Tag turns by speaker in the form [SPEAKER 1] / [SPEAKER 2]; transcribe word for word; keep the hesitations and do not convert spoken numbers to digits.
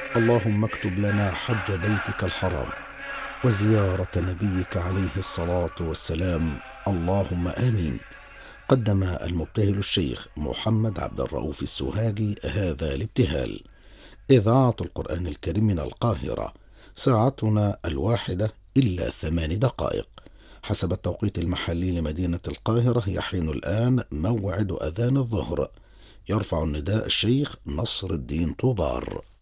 [SPEAKER 1] اللهم اكتب لنا حج بيتك الحرام وزيارة نبيك عليه الصلاة والسلام، اللهم آمين. قدم المبتهل الشيخ محمد عبد الرؤوف السوهاجي هذا الابتهال. إذاعة القرآن الكريم من القاهرة، ساعتنا الواحدة إلا ثمان دقائق حسب التوقيت المحلي لمدينة القاهرة. يحين الآن موعد أذان الظهر. يرفع النداء الشيخ نصر الدين طوبار.